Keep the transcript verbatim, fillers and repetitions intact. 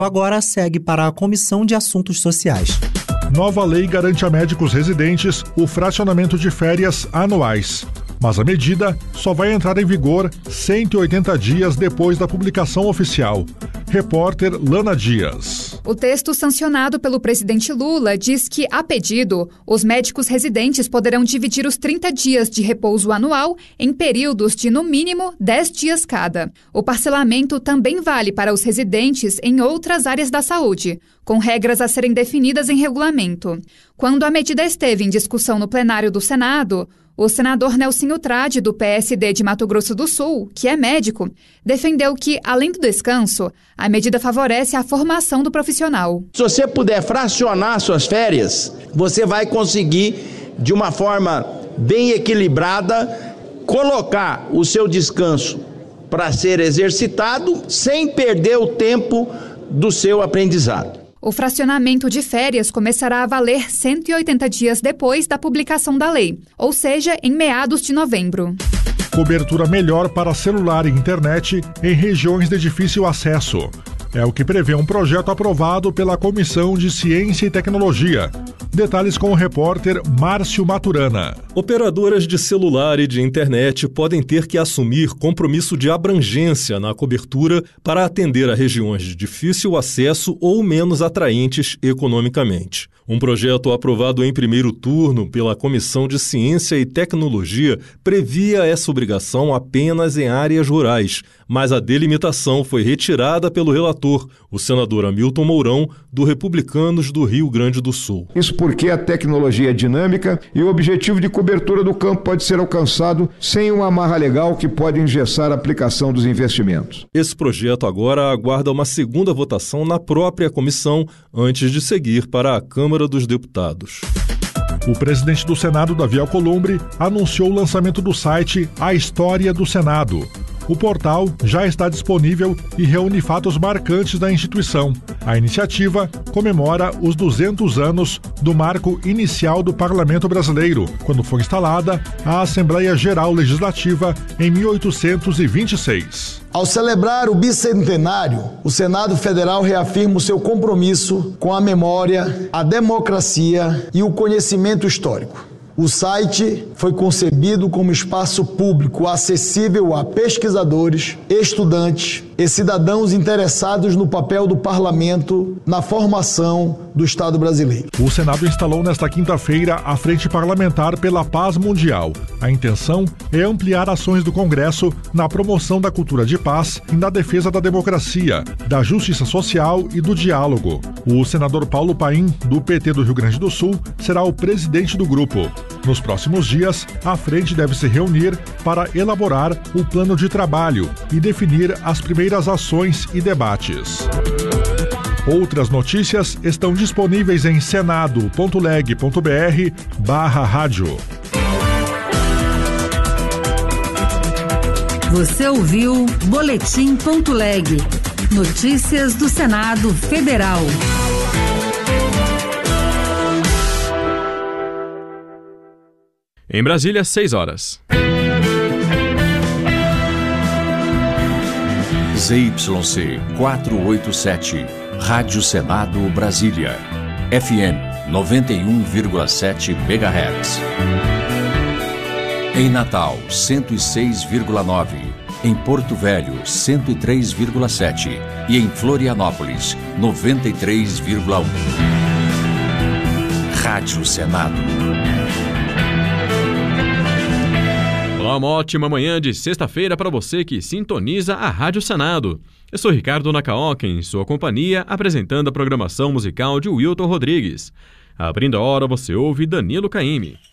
Agora segue para a Comissão de Assuntos Sociais. Nova lei garante a médicos residentes o fracionamento de férias anuais. Mas a medida só vai entrar em vigor cento e oitenta dias depois da publicação oficial. Repórter Lana Dias. O texto sancionado pelo presidente Lula diz que, a pedido, os médicos residentes poderão dividir os trinta dias de repouso anual em períodos de, no mínimo, dez dias cada. O parcelamento também vale para os residentes em outras áreas da saúde, com regras a serem definidas em regulamento. Quando a medida esteve em discussão no plenário do Senado, o senador Nelsinho Trade, do P S D de Mato Grosso do Sul, que é médico, defendeu que, além do descanso, a medida favorece a formação do profissional. Se você puder fracionar suas férias, você vai conseguir, de uma forma bem equilibrada, colocar o seu descanso para ser exercitado sem perder o tempo do seu aprendizado. O fracionamento de férias começará a valer cento e oitenta dias depois da publicação da lei, ou seja, em meados de novembro. Cobertura melhor para celular e internet em regiões de difícil acesso. É o que prevê um projeto aprovado pela Comissão de Ciência e Tecnologia. Detalhes com o repórter Márcio Maturana. Operadoras de celular e de internet podem ter que assumir compromisso de abrangência na cobertura para atender a regiões de difícil acesso ou menos atraentes economicamente. Um projeto aprovado em primeiro turno pela Comissão de Ciência e Tecnologia previa essa obrigação apenas em áreas rurais, mas a delimitação foi retirada pelo relator, o senador Hamilton Mourão, do Republicanos do Rio Grande do Sul. Isso porque a tecnologia é dinâmica e o objetivo de cobertura do campo pode ser alcançado sem uma amarra legal que pode engessar a aplicação dos investimentos. Esse projeto agora aguarda uma segunda votação na própria comissão antes de seguir para a Câmara dos Deputados. O presidente do Senado, Davi Alcolumbre, anunciou o lançamento do site A História do Senado. O portal já está disponível e reúne fatos marcantes da instituição. A iniciativa comemora os duzentos anos do marco inicial do Parlamento Brasileiro, quando foi instalada a Assembleia Geral Legislativa em mil oitocentos e vinte e seis. Ao celebrar o bicentenário, o Senado Federal reafirma o seu compromisso com a memória, a democracia e o conhecimento histórico. O site foi concebido como espaço público acessível a pesquisadores, estudantes e cidadãos interessados no papel do parlamento na formação do Estado brasileiro. O Senado instalou nesta quinta-feira a Frente Parlamentar pela Paz Mundial. A intenção é ampliar ações do Congresso na promoção da cultura de paz e na defesa da democracia, da justiça social e do diálogo. O senador Paulo Paim, do P T do Rio Grande do Sul, será o presidente do grupo. Nos próximos dias, a frente deve se reunir para elaborar o plano de trabalho e definir as primeiras ações e debates. Outras notícias estão disponíveis em senado.leg.br barra rádio. Você ouviu Boletim.leg. Notícias do Senado Federal. Em Brasília, seis horas. Z Y C quatrocentos e oitenta e sete, Rádio Senado Brasília, F M noventa e um vírgula sete megahertz. Em Natal, cento e seis vírgula nove, em Porto Velho, cento e três vírgula sete e em Florianópolis, noventa e três vírgula um. Rádio Senado. Olá, uma ótima manhã de sexta-feira para você que sintoniza a Rádio Senado. Eu sou Ricardo Nakaoka, em sua companhia, apresentando a programação musical de Wilton Rodrigues. Abrindo a hora, você ouve Danilo Caymmi.